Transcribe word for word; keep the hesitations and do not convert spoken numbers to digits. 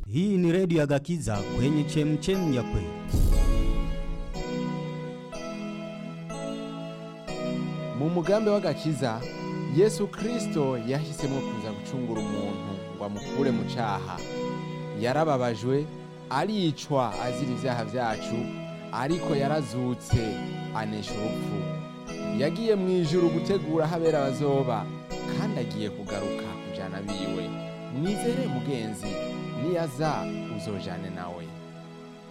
Hii ni redio ya Gakiza kwenye chemchem ya kweli. Mu mugambi w'agakiza, Yesu Kristo yahisemo kuza gucungura umuntu ngo amukure mu cyaha. Yarababajwe, aricwa azira ivyaha vyacu, ariko yarazutse anesha urupfu. Yagiye mu ijuru gutegura habera bazoba, kandi agiye kugaruka kujana biwe. Mwizere mugenzi, niyaza uzojane nawe.